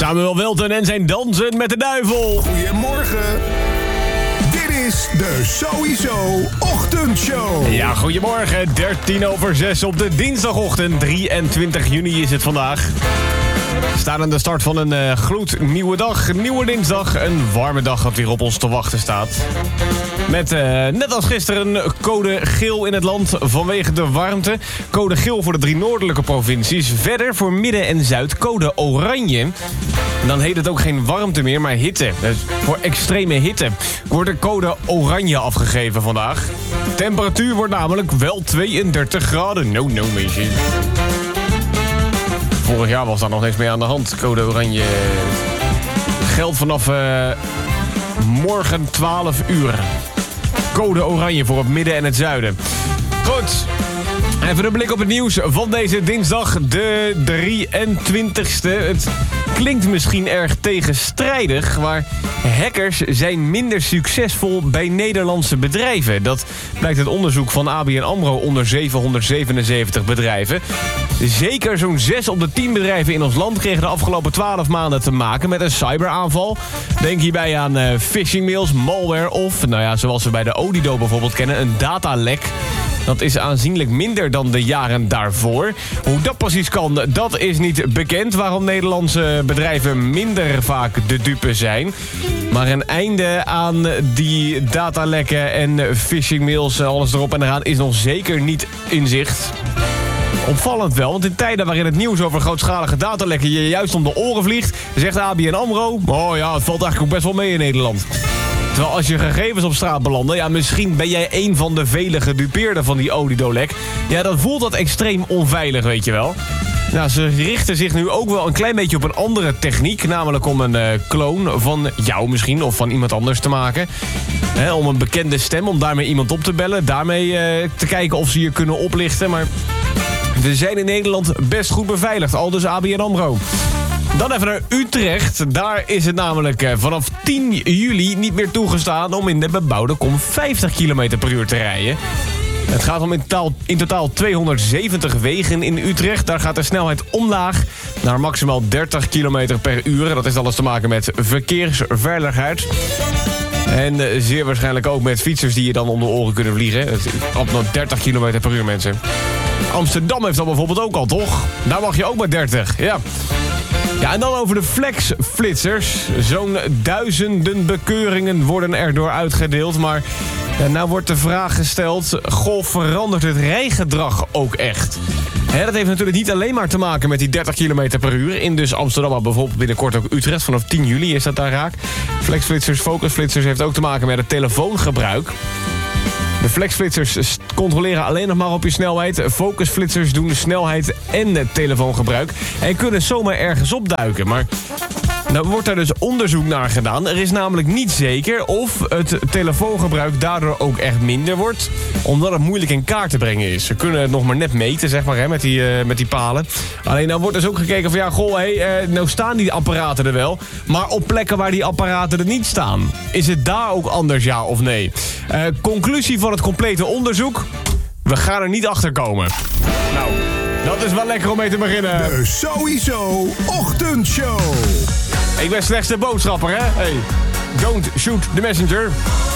Samuel Welten en zijn Dansen met de Duivel. Goedemorgen. Dit is de Sowieso Ochtendshow. Ja, goedemorgen. 6:13 op de dinsdagochtend. 23 juni is het vandaag. We staan aan de start van een gloednieuwe dag. Nieuwe dinsdag. Een warme dag dat weer op ons te wachten staat. Met, net als gisteren, code geel in het land vanwege de warmte. Code geel voor de 3 noordelijke provincies. Verder voor midden en zuid code oranje. En dan heet het ook geen warmte meer, maar hitte. Dus voor extreme hitte wordt de code oranje afgegeven vandaag. Temperatuur wordt namelijk wel 32 graden. No, mensen. Vorig jaar was daar nog niks mee aan de hand. Code oranje geldt vanaf morgen 12 uur. Code oranje voor het midden en het zuiden. Goed. Even een blik op het nieuws van deze dinsdag, de 23e. Het klinkt misschien erg tegenstrijdig, maar hackers zijn minder succesvol bij Nederlandse bedrijven. Dat blijkt uit onderzoek van ABN AMRO onder 777 bedrijven. Zeker zo'n 6 op de 10 bedrijven in ons land kregen de afgelopen 12 maanden te maken met een cyberaanval. Denk hierbij aan phishingmails, malware of, zoals we bij de Odido bijvoorbeeld kennen, een datalek. Dat is aanzienlijk minder dan de jaren daarvoor. Hoe dat precies kan, dat is niet bekend. Waarom Nederlandse bedrijven minder vaak de dupe zijn. Maar een einde aan die datalekken en phishingmails, alles erop en eraan, is nog zeker niet in zicht. Opvallend wel, want in tijden waarin het nieuws over grootschalige datalekken je juist om de oren vliegt, zegt ABN AMRO, oh ja, het valt eigenlijk ook best wel mee in Nederland. Terwijl als je gegevens op straat belanden, ja, misschien ben jij een van de vele gedupeerden van die Odido-lek. Ja, dan voelt dat extreem onveilig, weet je wel. Nou, ze richten zich nu ook wel een klein beetje op een andere techniek. Namelijk om een kloon van jou misschien of van iemand anders te maken. Om een bekende stem, om daarmee iemand op te bellen. Daarmee te kijken of ze je kunnen oplichten. Maar we zijn in Nederland best goed beveiligd. Al dus ABN AMRO. Dan even naar Utrecht. Daar is het namelijk vanaf 10 juli niet meer toegestaan om in de bebouwde kom 50 km per uur te rijden. Het gaat om in totaal 270 wegen in Utrecht. Daar gaat de snelheid omlaag naar maximaal 30 km per uur. Dat heeft alles te maken met verkeersveiligheid. En zeer waarschijnlijk ook met fietsers die je dan om de oren kunnen vliegen. Op nog 30 km per uur, mensen. Amsterdam heeft dat bijvoorbeeld ook al, toch? Daar mag je ook maar 30, ja. Ja, en dan over de flexflitsers. Zo'n duizenden bekeuringen worden erdoor uitgedeeld. Maar nou wordt de vraag gesteld, verandert het rijgedrag ook echt? Dat heeft natuurlijk niet alleen maar te maken met die 30 km per uur. In dus Amsterdam, maar bijvoorbeeld binnenkort ook Utrecht. Vanaf 10 juli is dat daar raak. Flexflitsers, focusflitsers heeft ook te maken met het telefoongebruik. De flexflitsers controleren alleen nog maar op je snelheid. Focusflitsers doen de snelheid en telefoongebruik. En kunnen zomaar ergens opduiken. Maar nou wordt daar dus onderzoek naar gedaan. Er is namelijk niet zeker of het telefoongebruik daardoor ook echt minder wordt. Omdat het moeilijk in kaart te brengen is. Ze kunnen het nog maar net meten, zeg maar, met die palen. Alleen nou wordt dus ook gekeken van nou staan die apparaten er wel. Maar op plekken waar die apparaten er niet staan. Is het daar ook anders, ja of nee? Conclusie van het complete onderzoek. We gaan er niet achter komen. Nou, dat is wel lekker om mee te beginnen. De Sowieso Ochtendshow. Ik ben slechts de boodschapper, hè? Hey, don't shoot the messenger.